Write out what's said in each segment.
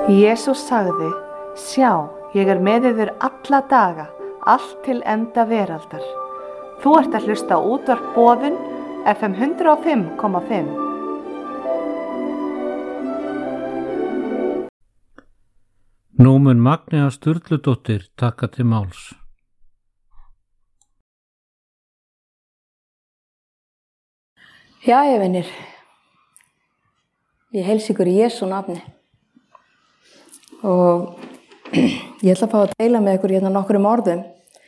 Jesús sagði, sjá, ég með yður alla daga, allt til enda veraldar. Þú ert að hlusta á útvarp Boðun, FM 105,5. Nú mun Magnea Sturludóttir taka til máls. Jæja, vinir. Ég heilsa ykkur í Jesú nafni. Og ég ætla að fá að deila með ykkur hérna nokkrum orðum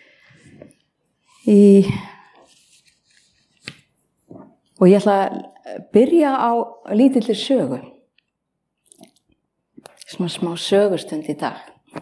og ég ætla að byrja á lítilli sögu. Smá sögustund í dag.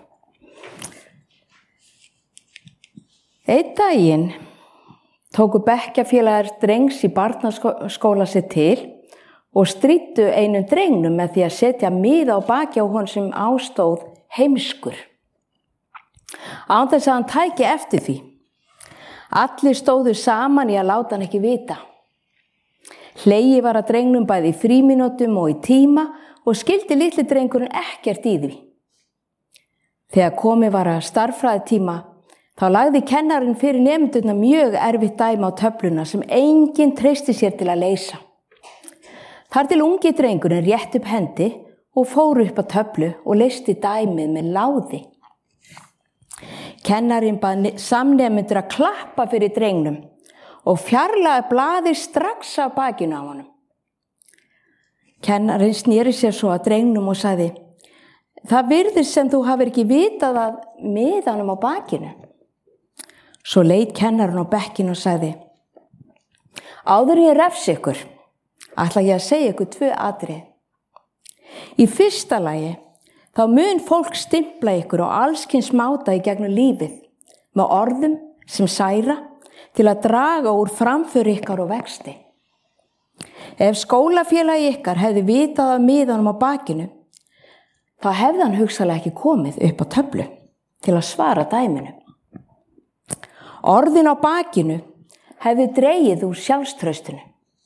Einn daginn tóku bekkjarfélagar drengs í barnaskóla sér til og stríddu einum drengnum með því að setja miða á baki á honum sem ástóð heimskur. Án þess að hann tæki eftir því. Allir stóðu saman í að láta hann ekki vita. Hlegið var að drengnum bæði í frímínútum og í tíma og skildi litli drengurinn ekkert í því. Þegar komið var að stærðfræðitíma þá lagði kennarinn fyrir nemendurna mjög erfitt dæmi á töfluna sem enginn treysti sér til að leysa. Þar til ungi drengurinn rétt upp hendi og fór upp á töflu og leysti dæmið með láði. Kennarinn bað samnemendur að klappa fyrir drengnum og fjarlægði blaðið strax af bakinu á honum. Kennarinn sneri sér svo að drengnum og sagði, það virðist sem þú hafir ekki vitað að miðanum á bakinu. Svo leit kennarinn á bekkinn og sagði, áður en ég refsi ykkur, ætla ég að segja ykkur 2 atriði. Í fyrsta lagi, þá mun fólk stimpla ykkur og allskyns máta í gegnum lífið með orðum sem særa til að draga úr framför ykkar og vexti. Ef skólafélagi ykkar hefði vitað af miðanum á bakinu, þá hefði hann hugsanlega ekki komið upp á töflu til að svara dæminu. Orðin á bakinu hefði dregið úr sjálfstraustinu.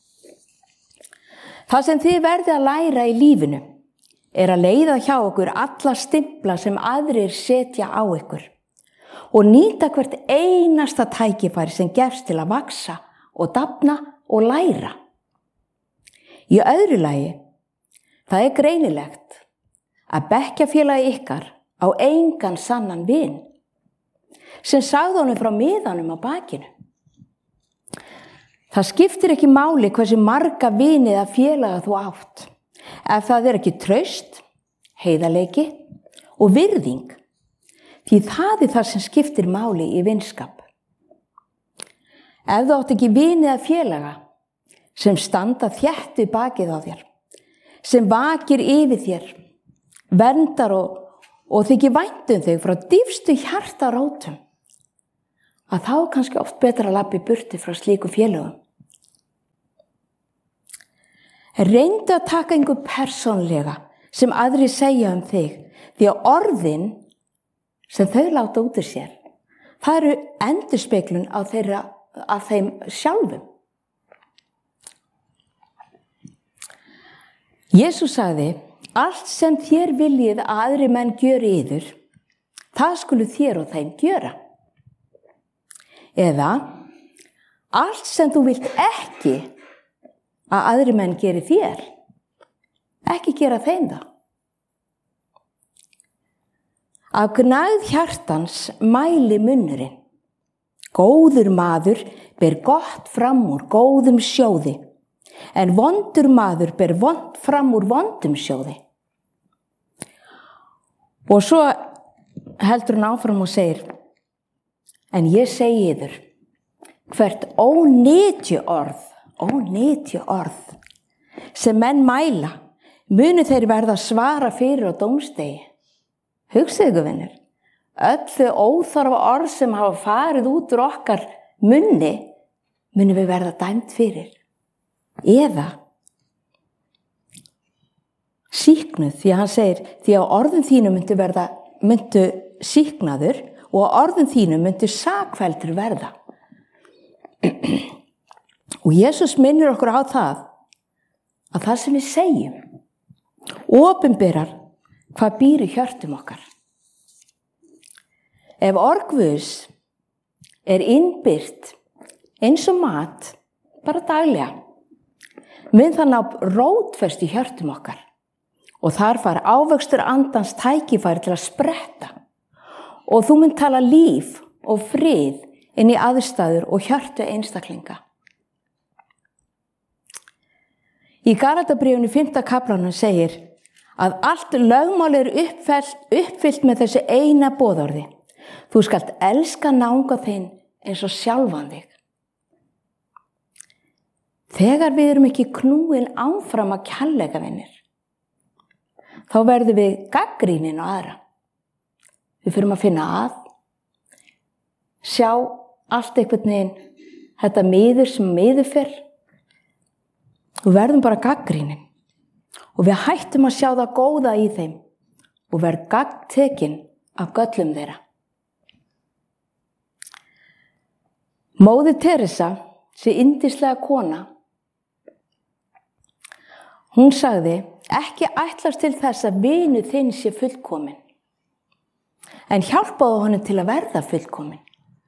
Það sem þið verðið að læra í lífinu er að leiða hjá okkur alla stimpla sem aðrir setja á ykkur og nýta hvert einasta tækifæri sem gefst til að vaksa og dafna og læra. Í öðru lagi, það er greinilegt að bekkjarfélagi ykkar á engan sannan vin sem sagði honum frá miðanum á bakinu. Það skiptir ekki máli hversu marga vini eða félaga þú átt, ef það er ekki traust, heiðarleiki og virðing, því það er það sem skiptir máli í vinskap. Ef þú átt ekki vini eða félaga sem standa þétt við bakið á þér, sem vakir yfir þér, verndar og þykir vænt þig frá dýpstu hjartarótum, að þá er kannski oft betra að labba í burtu frá slíkum félögum. Reyndu að taka einhver persónlega sem aðrir segja um þig, því að orðin sem þau láta út úr sér, það eru endurspeglun af þeim sjálfum. Jesús sagði, allt sem þér viljið að aðri menn gjöri yður, það skulu þér og þeim gjöra. Eða, allt sem þú vilt ekki að aðri menn geri þér, ekki gera þeim það. Af gnægð hjartans mæli munnurinn. Góður maður ber gott fram úr góðum sjóði, en vondur maður ber vont fram úr vondum sjóði. Og svo heldur hann áfram og segir, en ég segi yður, hvert ónytju orð sem menn mæla, munu þeir verða að svara fyrir á dómsdegi. Hugsið ykkur, vinir, öll þau óþarfa orð sem hafa farið út úr okkar munni, munu við verða dæmt fyrir. Eða sýknuð, því að hann segir, því að orðum þínu myndu sýknaður og að orðum þínu myndu sakfelldur verða. Og Jesús minnir okkur á það að það sem við segjum opinberar hvað býr í hjörtum okkar. Ef orð Guðs er innbyrt eins og mat, bara daglega, mun það ná rótfest í hjörtum okkar og þar fær ávöxtur andans tækifæri til að spretta og þú mun tala líf og frið inn í aðstæður og hjörtu einstaklinga. Í Galatabréfinu 5. kaflanum segir að allt lögmál er uppfyllt með þessu eina boðorði. Þú skalt elska náunga þinn eins og sjálfan þig. Þegar við erum ekki knúin áfram að kærleika vinir, þá verðum við gagnrýnin á aðra. Við förum að finna að, sjá allt einhvern veginn, þetta miður sem miður fer. Við verðum bara gagnrýnin og við hættum að sjá það góða í þeim og verðum gagntekin af göllum þeirra. Móðir Teresa, þessi yndislega kona, hún sagði, ekki ætlast til þess að vinur þinn sé fullkomin, en hjálpaðu honum til að verða fullkomin.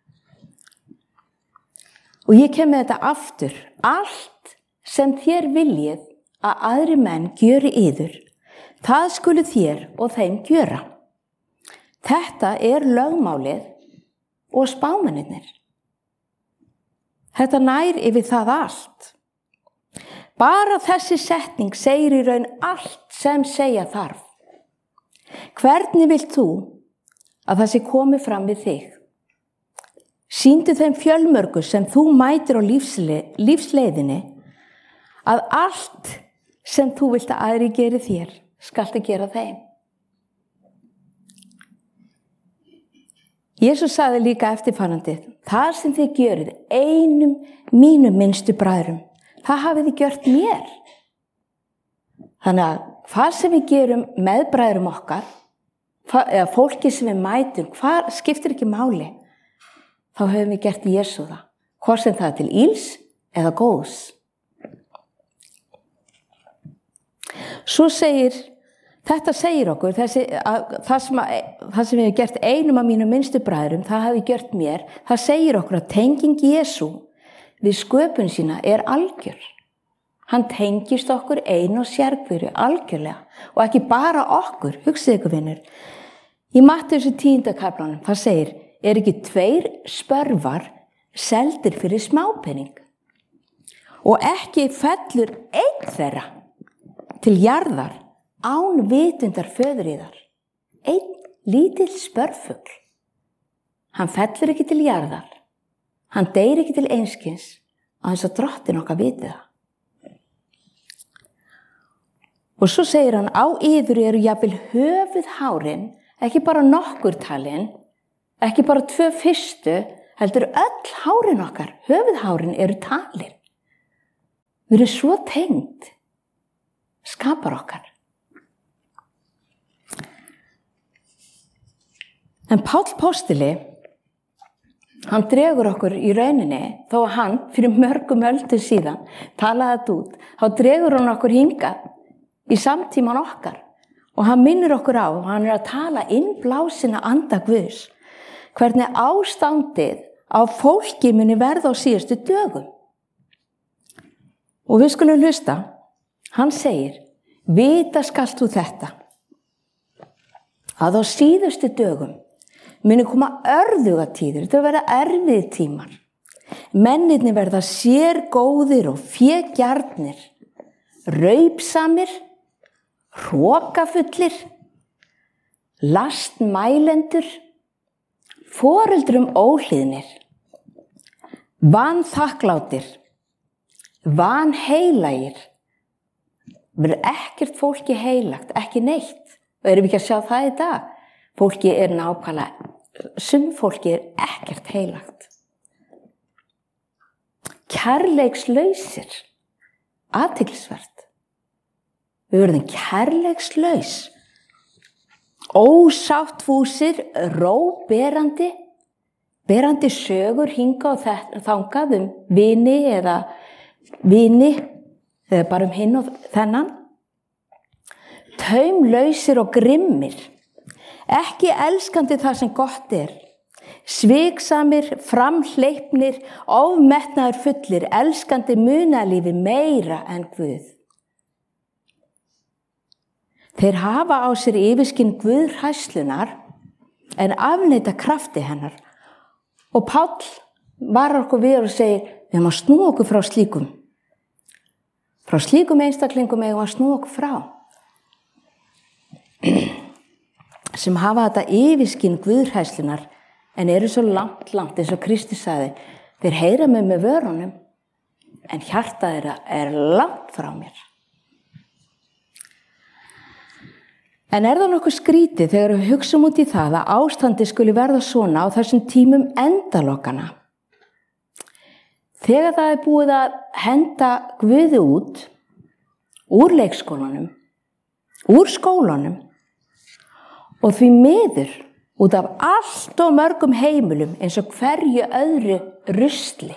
Og ég kem með þetta aftur, allt sem þér viljið að aðri menn gjöri yður, það skulu þér og þeim gjöra. Þetta er lögmálið og spámennirnir. Þetta nær yfir það allt. Bara þessi setning segir í raun allt sem segja þarf. Hvernig vilt þú að það sé komið fram við þig? Sýndu þeim fjölmörgu sem þú mætir á lífsleiðinni að allt sem þú vilt að aðri geri þér, skaltu gera þeim. Jesús sagði líka eftirfarandi, það sem þið gjörið einum mínum minnstu bræðrum, það hafið þið gjört mér. Þannig að hvað sem við gerum með bræðrum okkar, eða fólki sem við mætum, hvað skiptir ekki máli, þá höfum við gert Jesú það, hvort sem það er til íls eða góðs. Svo segir, þetta segir okkur, það sem við hefum gert einum af mínum minnstu bræðrum, það hafi gjört mér, það segir okkur að tenging Jesú við sköpun sína er algjör. Hann tengist okkur ein og sérhverju algjörlega og ekki bara okkur, hugsið ykkur vinur. Í Mattheusar 10. kaflanum, það segir, er ekki 2 spörvar seldir fyrir smápening og ekki fellur einn þeirra til jarðar án vitundar föður yðar. Einn lítill spörfugl. Hann fellur ekki til jarðar. Hann deyr ekki til einskis að þess að drottin okkar viti það. Og svo segir hann, á yður eru jafnvel höfuðhárin, ekki bara nokkur talin, ekki bara 2 fyrstu, heldur öll hárin okkar, höfuðhárin eru talin. Við erum svo tengd, skapar okkar. En Páll postuli, hann dregur okkur í rauninni, þó að hann fyrir mörgum öldum síðan talaði þetta út, þá dregur hann okkur hingað í samtíman okkar og hann minnir okkur á, hann er að tala innblásina anda Guðs, hvernig ástandið á fólki muni verða á síðustu dögum. Og við skulum hlusta, hann segir, vita skalt þú þetta, að á síðustu dögum muni koma örðugatíðir, þetta verða erfið tímar. Mennirnir verða sérgóðir og fégjarnir, raupsamir, hrokafullir, lastmælendur, foreldrum óhlýðnir, vanþakklátir, vanheilagir. Verður ekkert fólki heilagt, ekki neitt. Og erum við ekki að sjá það í dag? Fólki er nákvæmlega, fólki er ekkert heilagt. Kærleikslausir, athyglisvert. Við verðum kærleikslaus, ósáttfúsir, róberandi, berandi sögur hinga og þangað vini eða bara hinn og þennan. taumlausir og grimmir, ekki elskandi það sem gott er, sviksamir, framhleypnir, ofmetnaðir fullir, elskandi munalífi meira en Guð. Þeir hafa á sér yfirskinn guðhræðslunnar en afneita krafti hennar. Og Páll varar okkur við og segir, við erum að snúa okkur frá slíkum. Frá slíkum einstaklingum eigum að snúa okkur frá. Sem hafa þetta yfirskinn guðhræðslunnar en eru svo langt eins og Kristur sagði, þeir heyra mig með vörunum en hjartað þeirra er langt frá mér. En það nokkuð skrítið þegar við hugsum út í það að ástandi skuli verða svona á þessum tímum endalokana. Þegar það búið að henda Guði út, úr leikskólanum, úr skólanum og því miður út af allt og mörgum heimilum eins og hverju öðru rusli.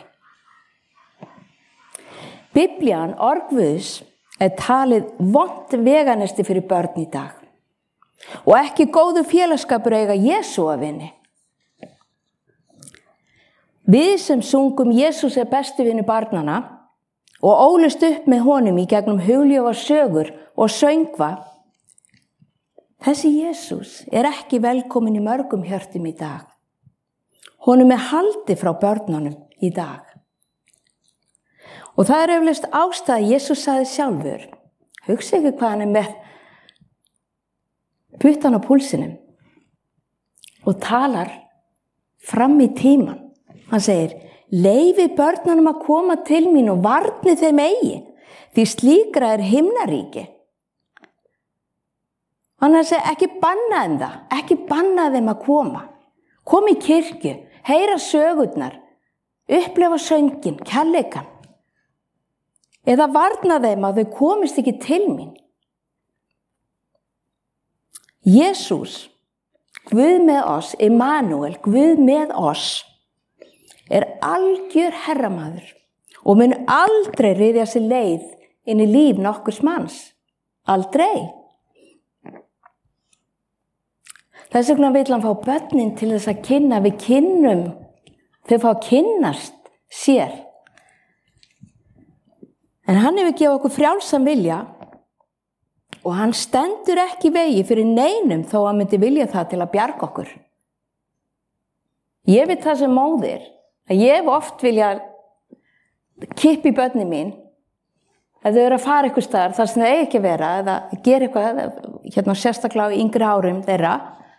Biblían, orð Guðs, talið vont veganesti fyrir börn í dag. Og ekki góðu félagskapur eiga Jesú að vini. Við sem sungum Jesús bestu vinur barnana og ólust upp með honum í gegnum hugljóðar sögur og söngva, þessi Jesús ekki velkomin í mörgum hjörtum í dag. Honum haldið frá börnunum í dag. Og það eflaust ástæða Jesús sagði sjálfur, hugsa ekki hvað hann með puttan á púlsinum og talar fram í tíman. Hann segir, leyfi börnunum að koma til mín og varni þeim eigi, því slíkra himnaríki. Hann segir, ekki banna þeim það, ekki banna þeim að koma. Kom í kirkju, heyra sögurnar, upplefa söngin, kærleikann. Eða varna þeim að þau komist ekki til mín. Jesús, Guð með oss, Immanuel, Guð með oss, algjör herramaður og mun aldrei ryðja sér leið inn í líf nokkurs manns. Aldrei. Þess vegna vill hann fá börnin til þess að kynna, við kynnum, þau fá að kynnast sér. En hann hefur gefið okkur frjálsan vilja og hann stendur ekki í vegi fyrir neinum þó að hann myndi vilja það til að bjarga okkur. Ég veit það sem móðir, að ég hef oft viljað kippa í börnin mín, að þau eru að fara eitthvað staðar þar sem þau ekki að vera, eða gera eitthvað, sérstaklega á yngri árum þeirra.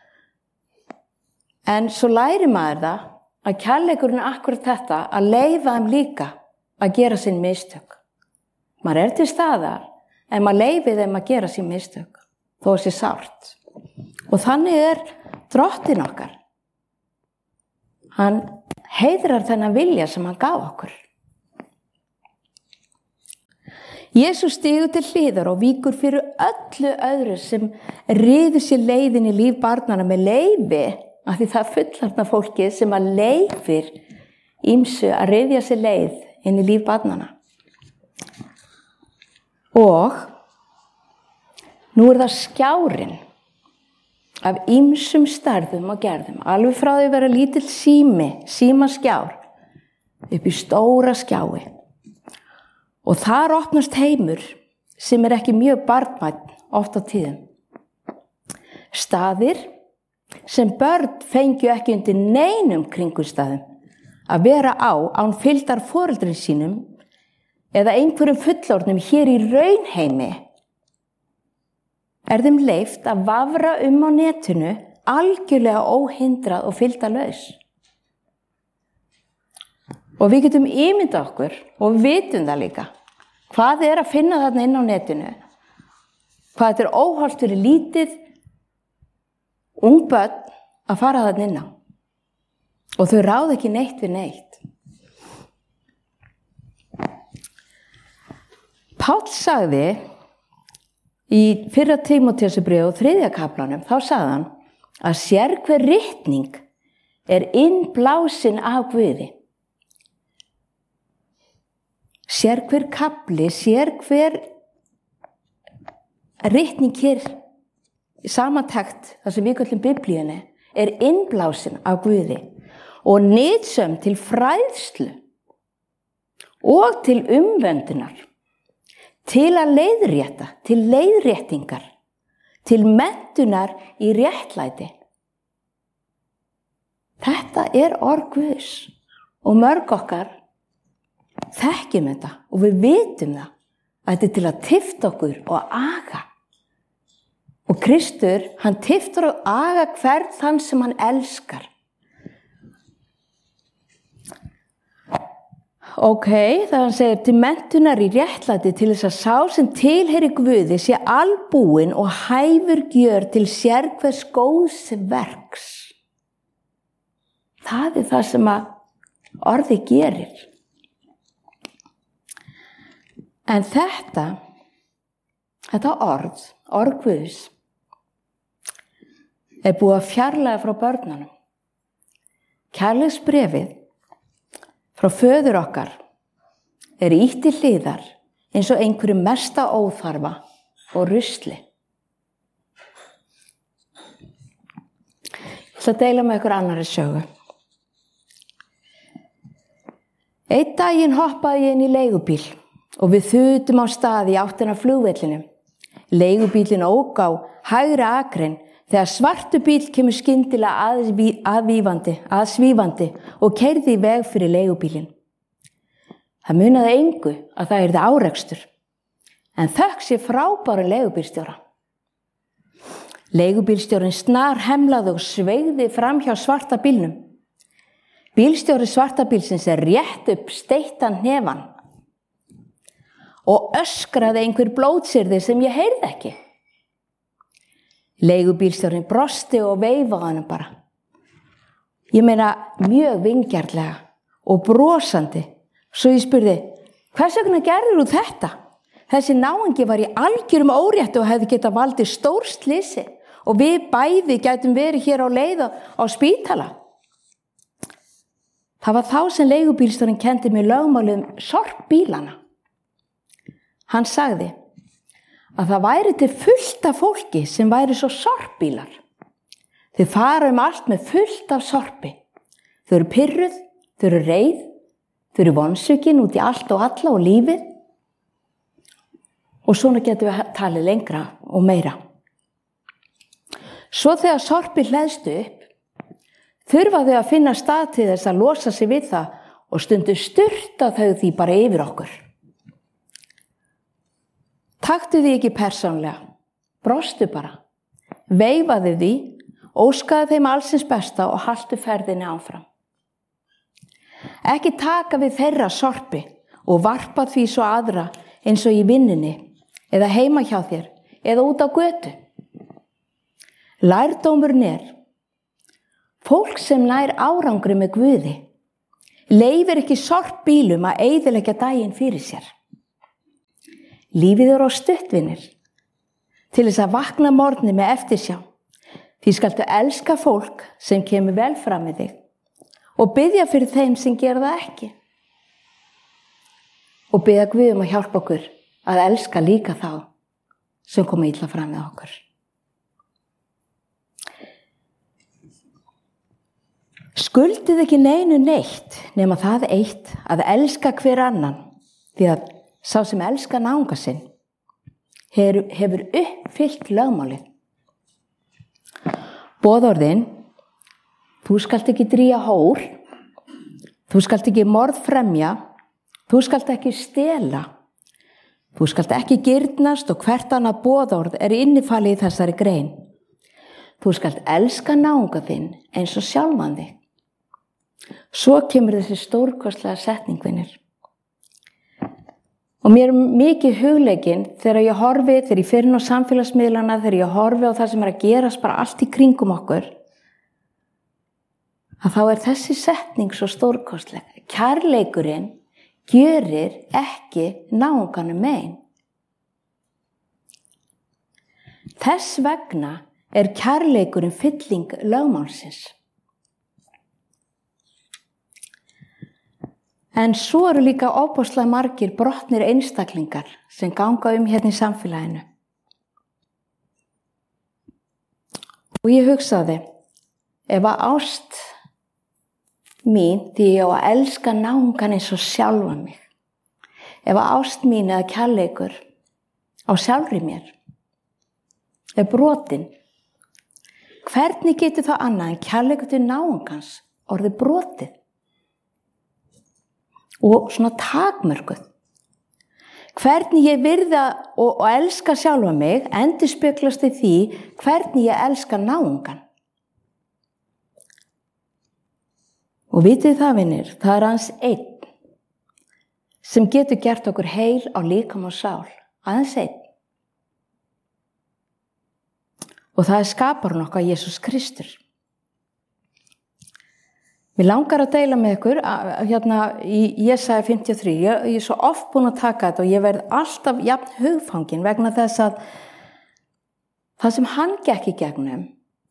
En svo læri maður það að kærleikurinn akkurat þetta, að leyfa þeim líka að gera sín mistök. Maður til staðar, en maður leyfir þeim að gera sín mistök, þó að sé sárt. Og þannig drottinn okkar. Hann heiðrar þennan vilja sem hann gaf okkur. Jesús stígur til hliðar og víkur fyrir öllu öðru sem ryður sér leiðin í líf barnana með leyfi, af því það fullorðna fólki sem að leyfir ýmsu að ryðja sér leið inn í líf barnana. Og nú það skjárinn af ýmsum stærðum og gerðum, alveg frá því að vera lítill símaskjár, upp í stóra skjái. Og þar opnast heimur sem ekki mjög barnvænn oft á tíðum. Staðir sem börn fengju ekki undir neinum kringumstæðum að vera á án fylgdar foreldrum sínum eða einhverjum fullorðnum hér í raunheimi. Þeim leyft að vafra á netinu algjörlega óhindrað og fylgdarlaus. Og við getum ímyndað okkur og vitum það líka. Hvað að finna þarna inn á netinu? Hvað þetta óhollt fyrir lítið, ung börn að fara þarna inn á. Og þau ráða ekki neitt við neitt. Páll sagði í 1. Tímóteusbréfi og 3. kaflanum, þá sagði hann að sérhver ritning innblásin af Guði. Sérhver kafli, sérhver ritning hér í samantekt þar sem við köllum Biblíunni innblásin af Guði og nytsöm til fræðslu og til umvöndunar, til að leiðrétta, til leiðréttingar, til menntunar í réttlæti. Þetta orð Guðs og mörg okkar þekkjum þetta og við vitum það að þetta til að tifta okkur og aga. Og Kristur, hann tiftar og aga hvern þann sem hann elskar. Þegar hann segir til menntunar í réttlæti til þess að sá sem tilheyri Guði sé albúinn og hæfur gjör til sérhvers góðs verks. Það það sem að orðið gerir. En þetta orð Guðs, búið að fjarlæga frá börnunum. Kærleiksbréfið frá föður okkar ýtt til hliðar eins og einhverju mesta óþarfa og rusli. Ég ætla að deila með ykkur annarri sögu. Einn daginn hoppaði ég inn í leigubíl og við þutum á stað í áttina að flugvellinum. Leigubílinn ók á hægri akrein þegar svartur bíll kemur skyndilega aðsvífandi og keyrði í veg fyrir leigubílinn. Það munaði engu að það yrði árekstur, en þökk sé frábæru leigubílstjóra. Leigubílstjórinn snar hemlaði og sveigði fram hjá svarta bílnum. Bílstjóri svarta bílsins rétt upp steittan hnefann og öskraði einhver blótsyrði sem ég heyrði ekki. Leigubílstjórinn brosti og veifaði honum bara. Ég meina mjög vingjarnlega og brosandi. Svo ég spurði, hvers vegna gerðir þú þetta? Þessi náungi var í algjörum órétti og hefði getað valdið stórslysi og við bæði gætum verið hér á leið á spítala. Það var þá sem leigubílstjórinn kenndi mér lögmálið sorpbílana. Hann sagði að það væri til fullt af fólki sem væri svo sorpbílar. Þau fara allt með fullt af sorpi. Þau eru pirruð, þau eru reið, þau eru vonsvikin út í allt og alla og lífið. Og svona getum við talið lengra og meira. Svo þegar sorpið hleðst upp, þurfa þau að finna stað til þess að losa sig við það og stundum sturta þau því bara yfir okkur. Taktu því ekki persónlega, brostu bara, veifaðu því, óskaðu þeim allsins besta og haltu ferðinni áfram. Ekki taka við þeirra sorpi og varpa því svo aðra eins og í vinnunni eða heima hjá þér eða út á götu. Lærdómurinn fólk sem nær árangri með Guði, leyfir ekki sorpbílum að eyðileggja daginn fyrir sér. Lífið á stuttvinir til þess að vakna morgni með eftirsjá. Því skaltu elska fólk sem kemur vel fram með þig og biðja fyrir þeim sem gera það ekki. Og biðja Guð að hjálpa okkur að elska líka þá sem koma illa fram með okkur. Skuldið ekki neinu neitt nema það eitt að elska hver annan, því að sá sem elskar náunga sinn hefur uppfyllt lögmálið. Boðorðin, þú skalt ekki drýja hór, þú skalt ekki morðfremja, þú skalt ekki stela, þú skalt ekki girnast og hvert annað boðorð innifalið í þessari grein. Þú skalt elska náunga þinn eins og sjálfan þig. Svo kemur þessi stórkostlega setning, vinir. Og mér mikið hugleikinn þegar ég fer inn á samfélagsmiðlana, þegar ég horfi á það sem að gerast bara allt í kringum okkur, að þá þessi setning svo stórkostleg. Kærleikurinn gjörir ekki náunganum mein. Þess vegna kærleikurinn fylling lögmálsins. En svo eru líka ofboðslega margir brotnir einstaklingar sem ganga hérna í samfélaginu. Og ég hugsaði, ef að ást mín, því ég á að elska náungan eins og sjálfa mig, ef að ást mín eða kærleikur á sjálfri mér er brotin, hvernig getur það annað en kærleikur til náungans orðið brotið og svona takmörkuð? Hvernig ég virða og elska sjálfa mig endurspeglast í því hvernig ég elska náungan. Og vitið það, vinir, það er aðeins einn sem getur gert okkur heil á líkama og sál. Aðeins einn. Og það er skaparinn okkar, Jesús Kristur. Mér langar að deila með ykkur hérna í Jesaja 53. Ég er svo oft búin að taka þetta og ég verð alltaf jafn hugfangin vegna þess að það sem hann gekk í gegnum,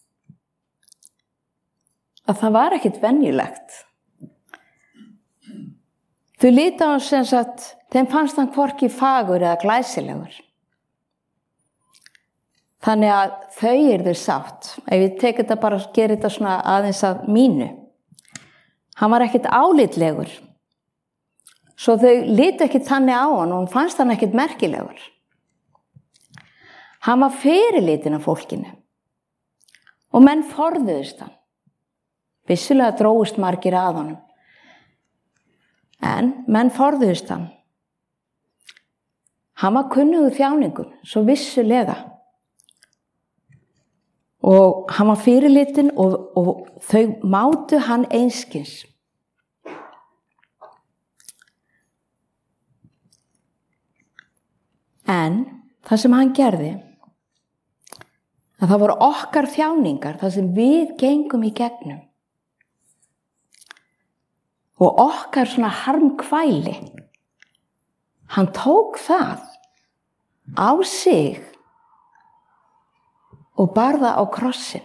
að það var ekkert venjulegt. Þau líta á sem sagt, þeim fannst hann hvorki fagur eða glæsilegur. Þannig að þau yrðu sátt. Ef ég tek þetta bara og gerir þetta svona aðeins að mínu. Hann var ekkert álitlegur. Svo þau litu ekkert þannig á hann og hann fannst hann ekkert merkilegur. Hann var fyrirlitin af fólkinu. Og menn forðuðust hann. Vissulega drógust margir að honum. En menn forðuðust hann. Hann var kunnugur þjáningum, svo vissulega. Og hann var fyrirlitin og þau mátu hann einskis. En það sem hann gerði, að það voru okkar þjáningar, það sem við gengum í gegnum. Og okkar svona harmkvæli, hann tók það á sig og bar það á krossin.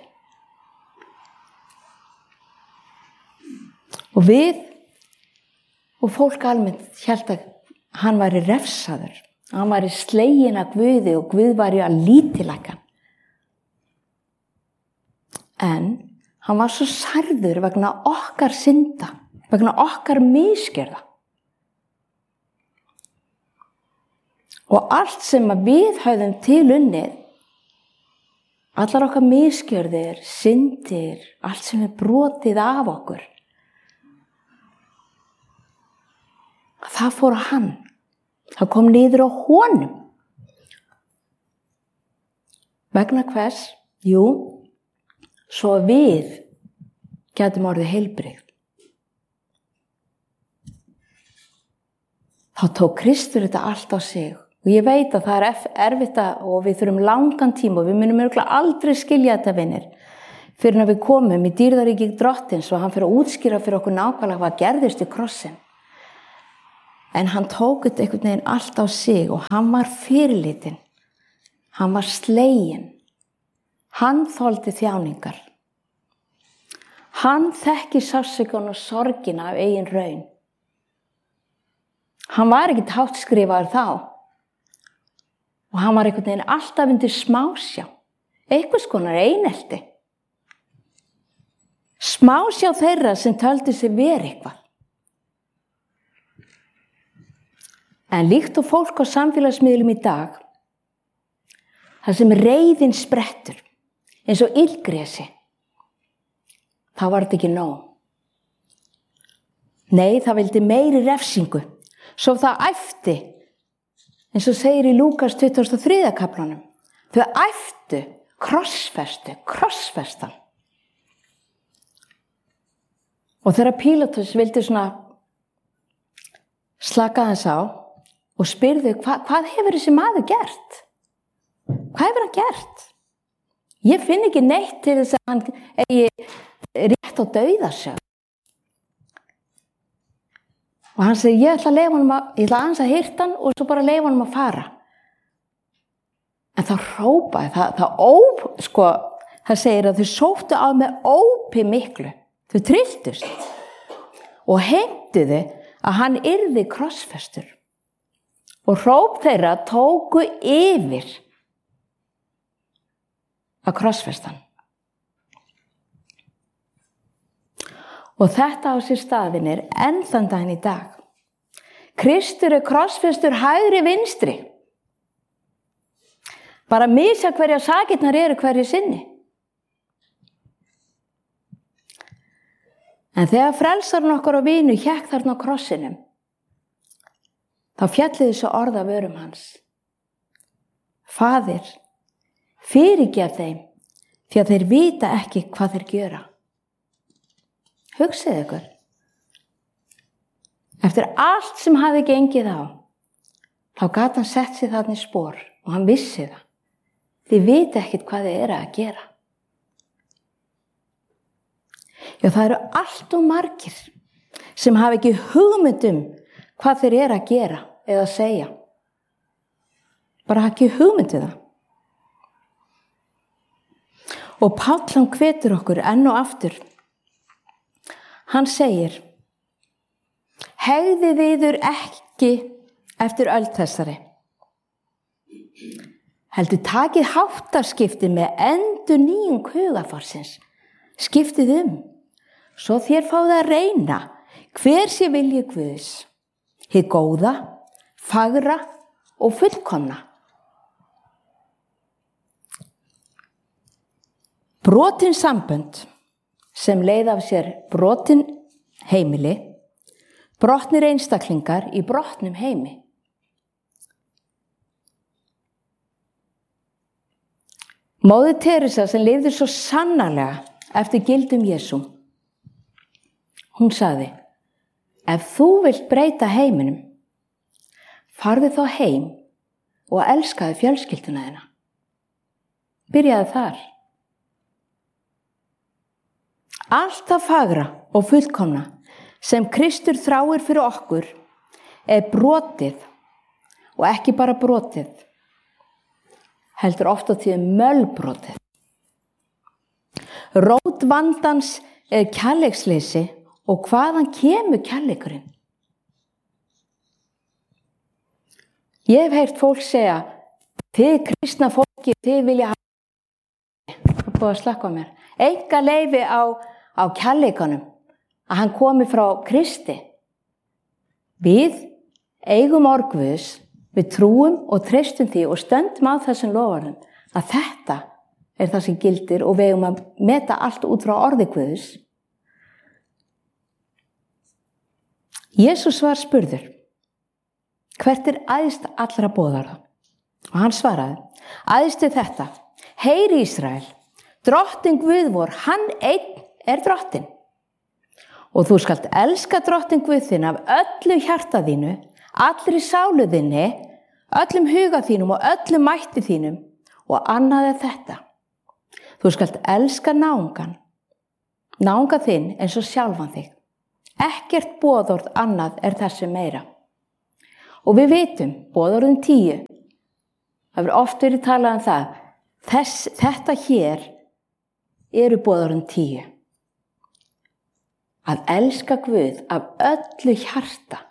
Og við og fólk almennt hélt að hann væri refsaður, hann væri sleginn af Guði og Guð væri að lítillækka hann. En hann var svo særður vegna okkar synda, vegna okkar misgjörða. Og allt sem við höfðum til unnið, allar okkar misgjörðir, syndir, allt sem er brotið af okkur, það fór á hann. Það kom niður á honum. Vegna hvers? Jú, svo við gætum orðið heilbrigð. Þá tók Kristur þetta allt á sig. Og ég veit að það er erfitt og við þurfum langan tíma og við munum örugglega aldrei skilja þetta, vinir, fyrir að við komum í dýrðaríki Drottins og hann fyrir að útskýra fyrir okkur nákvæmlega hvað gerðist í krossin. En hann tók þetta einhvern veginn allt á sig og hann var fyrirlitin. Hann var sleginn. Hann þoldi þjáningar. Hann þekki sársaukann og sorgina af eigin raun. Hann var ekkert háttskrifaður þá. Og hann var einhvern veginn alltaf undir smásjá. Einhvers konar einelti. Smásjá þeirra sem töldu sig vera eitthvað. En líkt og fólk á samfélagsmiðlum í dag, það sem reiðin sprettur, eins og illgresi, þá var þetta ekki nóg. Nei, það vildi meiri refsingu, svo það æfti, eins og segir í Lúkas 23. kaplanum, þau æftu, krossfestan. Og þegar Pílatus vildi svona slaka þess á, og spyrðu, hvað hefur þessi maður gert? Hvað hefur hann gert? Ég finn ekki neitt til þess að hann eigi rétt á dauðasög. Og hann segi, ég ætla aðeins að hirta hann og svo bara leyfa honum að fara. En það hrópaði, það segir að þau sóttu á með ópi miklu. Þau trylltust og heimtuðu að hann yrði krossfestur. Og hróp þeirra tóku yfir að krossfesta hann. Og þetta á sér staðinir enn þann daginn í dag. Kristur krossfestur hægri vinstri. Bara misja hverja sakirnar eru hverju sinni. En þegar frelsarinn okkar og vinu hékk þarna á krossinum, þá fjalli þessu orð af vörum hans. Faðir, fyrirgef þeim, því að þeir vita ekki hvað þeir gjöra. Hugsið ykkur. Eftir allt sem hafði gengið á, þá gat hann sett sig þarna í spor og hann vissi það. Þið vita ekkert hvað þið eru að gera. Já, það eru allt og margir sem hafa ekki hugmynd hvað þeir eru að gera eða að segja. Bara hafa ekki hugmynd það. Og Páll hann hvetur okkur enn og aftur. Hann segir, hegðið yður ekki eftir öld þessari. Heldur takið háttarskipti með endurnýjung hugarfarsins. Skiptið svo þér fáið að reyna hver sé vilji Guðs, hið góða, fagra og fullkomna. Brotin sambönd sem leiða af sér brotin heimili, brotnir einstaklingar í brotnum heimi. Móðir Teresa sem lifði svo sannarlega eftir gildum Jesú. Hún sagði, ef þú vilt breyta heiminum, farðu þá heim og elskaðu fjölskylduna þína. Byrjaðu þar. Allt það fagra og fullkomna sem Kristur þráir fyrir okkur brotið og ekki bara brotið, heldur oft á tíðum mölbrotið. Rót vandans kærleiksleysi og hvaðan kemur kærleikurinn? Ég hef heyrt fólk segja, þið kristna fólki, þið vilja hafa búið að slakka á mér. Enga leyfi á kærleikanum að hann komi frá Kristi. Við eigum orð Guðs, við trúum og treystum því og stöndum á þessum loforðum að þetta það sem gildir og við eigum að meta allt út frá orði Guðs. Jesús var spurður, hvert æðst allra boðorða? Og hann svaraði, æðst þetta, heyri Ísrael, drottinn Guð vor, hann einn drottinn. Og þú skalt elska drottinn Guð þinn af öllu hjarta þínu, allri sálu þinni, öllum huga þínum og öllum mætti þínum og annað þetta. Þú skalt elska náunga þinn eins og sjálfan þig. Ekkert boðorð annað þessu meira. Og við vitum, boðorðin 10, það hefur oft verið talað það, þetta hér eru boðorðin 10. Að elska Guð af öllu hjarta.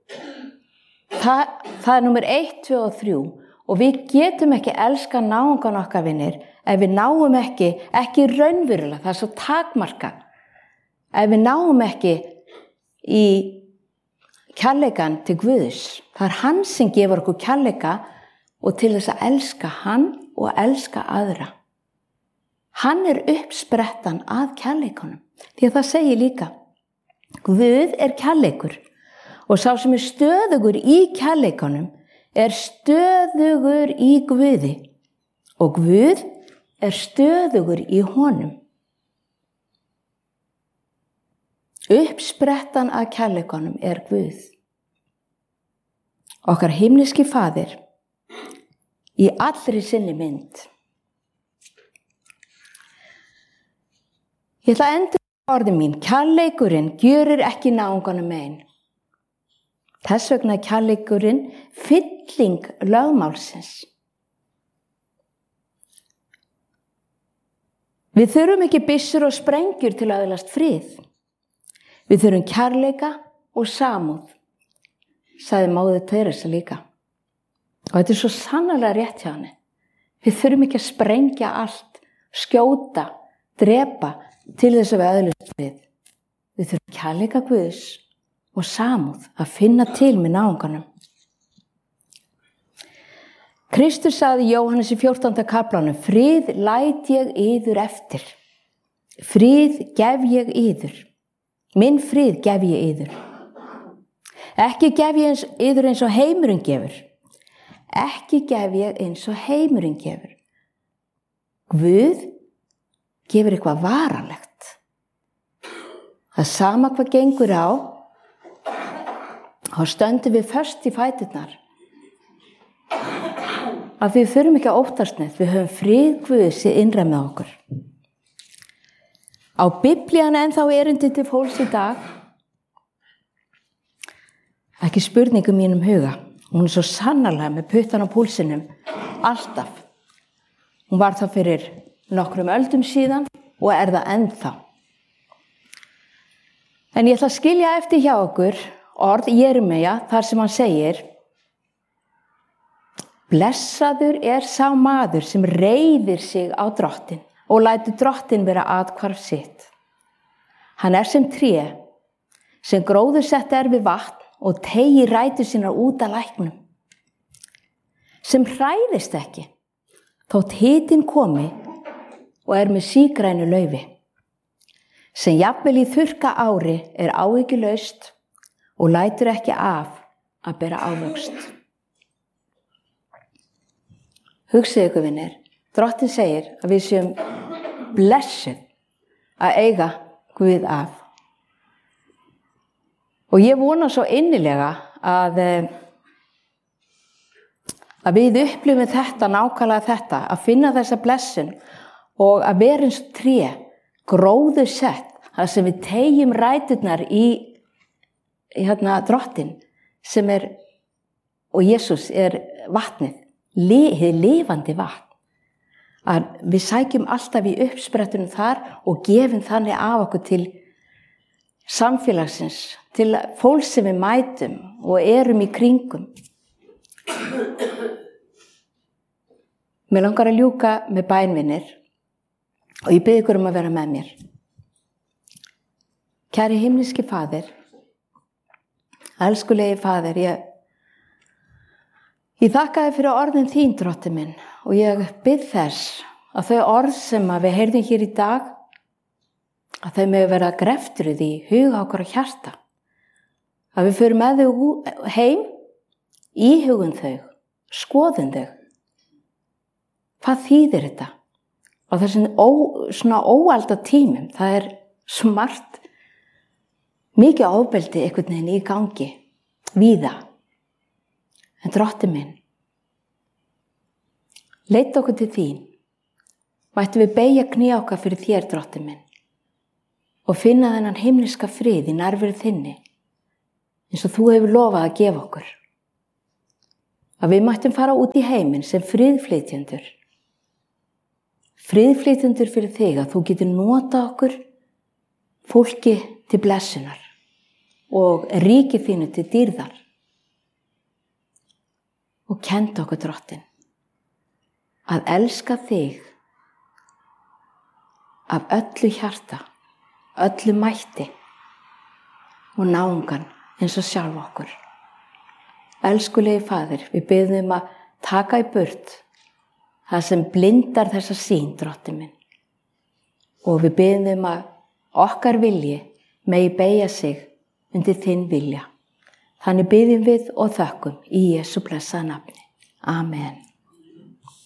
Það númer 1, 2 og 3 og við getum ekki elska náungan okkar vinir ef við náum ekki raunverulega, það svo takmarkað. Ef við náum ekki í kærleikan til Guðs, það hann sem gefur okkur kærleika og til þess að elska hann og elska aðra. Hann uppsprettan að kærleikanum, því að það segir líka, Guð kærleikur og sá sem stöðugur í kærleikanum stöðugur í Guði og Guð stöðugur í honum. Uppsprettan að kærleikanum Guð. Okkar himneski faðir í allri sinni mynd. Ég ætla að endur orðin mín, kærleikurinn gjörir ekki náunganum mein. Þess vegna kærleikurinn fylling lögmálsins. Við þurfum ekki byssur og sprengjur til að öðlast frið. Við þurfum kærleika og samúð, sagði móðir Teresa líka. Og þetta svo sannarlega rétt hjá henni. Við þurfum ekki að sprengja allt, skjóta, drepa til þess að við öðlast frið. Við þurfum kærleika Guðs og samúð að finna til með náunganum. Kristur sagði í Jóhannes í 14. kaplanum, frið læt ég yður eftir. Frið gef ég yður. Minn frið gef ég yður. Ekki gef ég yður eins og heimurinn gefur. Ekki gef ég eins og heimurinn gefur. Guð gefur eitthvað varanlegt. Það sama hvað gengur á, þá stöndum við föst í fæturnar. Að við þurfum ekki að óttast neitt, við höfum frið Guðs í innra með okkur. Á Biblían ennþá erindi til fólks í dag, ekki spurningu mínum huga. Hún er svo sannarlega með puttan á púlsinum, alltaf. Hún var það fyrir nokkrum öldum síðan og er það ennþá. En ég ætla að skilja eftir hjá okkur orð Jeremías þar sem hann segir, blessaður er sá maður sem reiðir sig á drottin og lætur drottin vera athvarf sitt. Hann er sem tré sem gróðursett er við vatn og teygir rætur sínar út að læknum. Sem hræðist ekki, þótt hitinn komi og er með sígrænu laufi. Sem jafnvel í þurrka ári er áhyggjulaust og lætur ekki af að bera ávöxt. Hugsið ykkur vinir, drottin segir að við séum blessuð að eiga Guð af. Og ég vona svo innilega að við upplifum þetta, nákvæmlega þetta, að finna þessa blessun og að vera eins og tré, gróðursett, þar sem við teygjum ræturnar í drottin sem er, og Jesús er vatnið, hið lifandi vatn. Að við sækjum alltaf í uppsprettunum þar og gefum þannig af okkur til samfélagsins, til fólks sem við mætum og erum í kringum. Mér langar að ljúka með bænvinir og ég bið ykkur að vera með mér. Kæri himneski Faðir, elskulegi Faðir, ég þakka þér fyrir orðin þín, drottinn minn, og ég bið þess að þau orð sem við heyrðum hér í dag, að þau megi vera greftruð í huga okkar og hjarta. Að við förum með þau heim, íhugum þau, skoðum þau. Hvað þýðir þetta? Á þessum svona óalda tímum, það er svo margt, mikið ofbeldi einhvern veginn í gangi, víða. En drottinn minn, leita okkur til þín, mættum við beygja kné okkar fyrir þér, drottinn minn, og finna þennan himneska frið í nærveru þinni, eins og þú hefur lofað að gefa okkur. Að við mættum fara út í heiminn sem friðflytjendur. Friðflytjendur fyrir þig, að þú getur nota okkur fólki til blessunar og ríki þínu til dýrðar. Og kenndu okkur, drottinn, að elska þig af öllu hjarta, öllu mætti og náungan eins og sjálf okkur. Elskulegi Faðir, við biðjum að taka í burt það sem blindar þessa sýn, drottinn minn. Og við biðjum að okkar vilji megi beygja sig undir þinn vilja. Þannig biðjum við og þökkum í Jesú blessaða nafni. Amen.